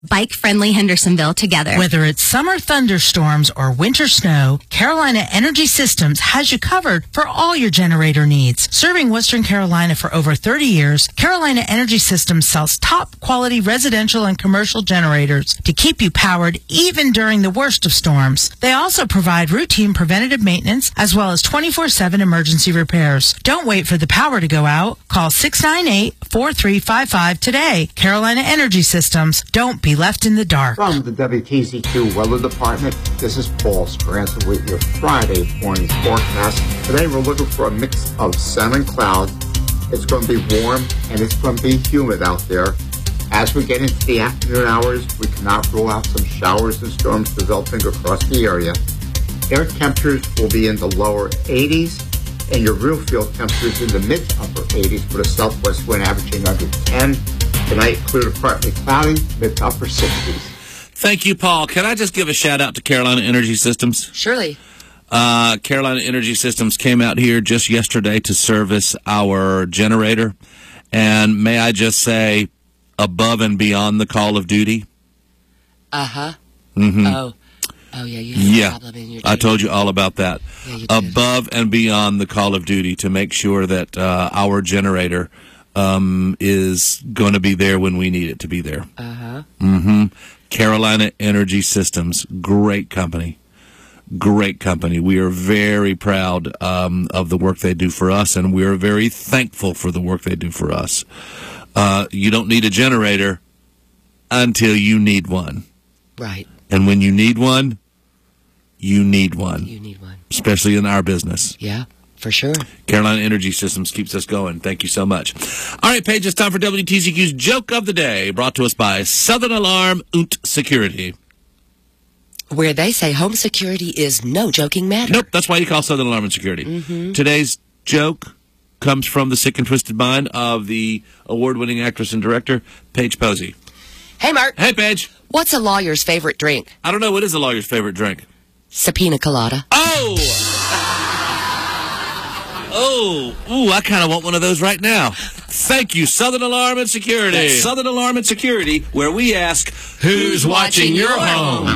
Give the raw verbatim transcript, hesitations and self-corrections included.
bike-friendly Hendersonville together. Whether it's summer thunderstorms or winter snow, Carolina Energy Systems has you covered for all your generator needs. Serving Western Carolina for over thirty years, Carolina Energy Systems sells top-quality residential and commercial generators to keep you powered even during the worst of storms. They also provide routine preventative maintenance as well as twenty-four seven emergency repairs. Don't wait for the power to go out. Call six nine eight, four three five five today. Carolina Energy Systems. Don't be left in the dark. From the W T Z Q Weather Department, this is Paul Scranton with your Friday morning forecast. Today we're looking for a mix of sun and cloud. It's going to be warm and it's going to be humid out there. As we get into the afternoon hours, we cannot rule out some showers and storms developing across the area. Air temperatures will be in the lower eighties, and your real field temperatures in the mid to upper eighties with a southwest wind averaging under ten. Tonight, clear to partly cloudy, mid to upper sixties. Thank you, Paul. Can I just give a shout out to Carolina Energy Systems? Surely. Uh, Carolina Energy Systems came out here just yesterday to service our generator. And may I just say, above and beyond the call of duty. Uh-huh. Mm-hmm. Oh. Oh, yeah, you have yeah, a problem in your I told you all about that. Yeah, you Above and beyond the call of duty to make sure that uh, our generator um, is going to be there when we need it to be there. Uh-huh. Mm-hmm. Carolina Energy Systems, great company. Great company. We are very proud um, of the work they do for us, and we are very thankful for the work they do for us. Uh, you don't need a generator until you need one. Right. And when you need one, you need one. You need one. Especially in our business. Yeah, for sure. Carolina Energy Systems keeps us going. Thank you so much. All right, Paige, it's time for W T C Q's Joke of the Day, brought to us by Southern Alarm und Security. Where they say home security is no joking matter. Nope, that's why you call Southern Alarm and Security. Mm-hmm. Today's joke comes from the sick and twisted mind of the award-winning actress and director, Paige Posey. Hey, Mark. Hey, Paige. What's a lawyer's favorite drink? I don't know. What is a lawyer's favorite drink? Subpoena colada. Oh! Oh, ooh, I kind of want one of those right now. Thank you, Southern Alarm and Security. That's Southern Alarm and Security, where we ask, who's watching your home?